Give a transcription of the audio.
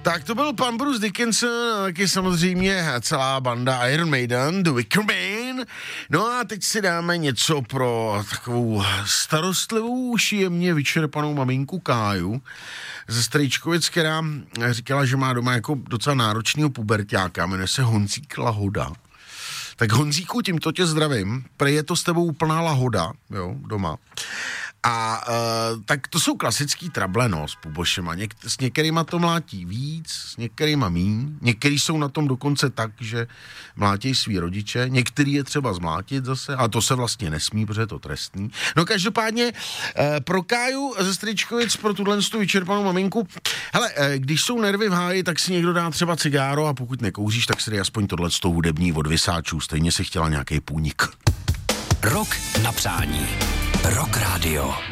Tak to byl pan Bruce Dickinson a taky samozřejmě celá banda Iron Maiden, The Wicker Man. No a teď si dáme něco pro takovou starostlivou, jemně vyčerpanou maminku Káju ze Strejčkovic, která říkala, že má doma jako docela náročného puberťáka, jmenuje se Honzík Lahoda. Tak Honzíku, tímto tě zdravím, prej je to s tebou úplná lahoda, jo, doma. A tak to jsou klasický trable, no, s pubošema. S některýma to mlátí víc, s některýma míň. Některý jsou na tom dokonce tak, že mlátějí svý rodiče. Některý je třeba zmlátit zase, ale to se vlastně nesmí, protože je to trestný. No každopádně pro Káju ze Strýčkovic, pro tuhle vyčerpanou maminku. Hele, když jsou nervy v háji, tak si někdo dá třeba cigáro a pokud nekouříš, tak si dej aspoň tohleto hudební od Vysáčů. Stejně si chtěla nějaký půnik. Rok na přání. Rock Radio.